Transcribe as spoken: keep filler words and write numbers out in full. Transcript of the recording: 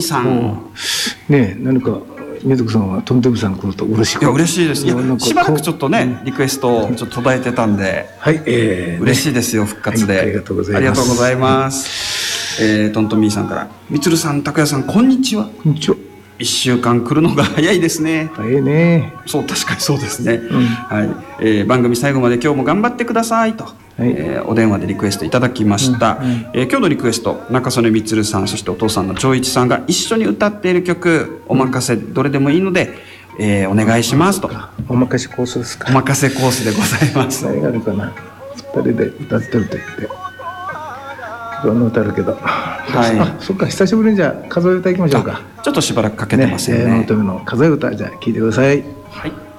さん。 ねえ、何か水子さんはトムトムさん来ると嬉しい。 いや嬉しいです。いやなんかしばらくちょっとね、リクエストちょっと途絶えてたんで、 はい、えーね、 嬉しいですよ、復活で。 はい、ありがとうございます。 ありがとうございます。えー、トントミーさんから、みつるさん、たくやさん、こんにちは。 こんにちは。 一週間来るのが早いですね。 早いね。 そう、確かにそうですね。 うん、 はい、えー。番組最後まで今日も頑張ってくださいと、はい、えー、お電話でリクエストいただきました。うんうん、えー、今日のリクエスト、中曽根みつるさん、そしてお父さんの長一さんが一緒に歌っている曲、お任せ、どれでもいいので、えー、お願いしますと。 お任せコースですか。 お任せコースでございます。 何があるかな。二人で歌ってると言って。いろんな歌あるけど。はい。あ、そっか、久しぶりにじゃあ数え歌いきましょうか。 ちょっとしばらくかけてますよね。 ね、えー、のための数え歌、じゃあ聞いてください。 はい。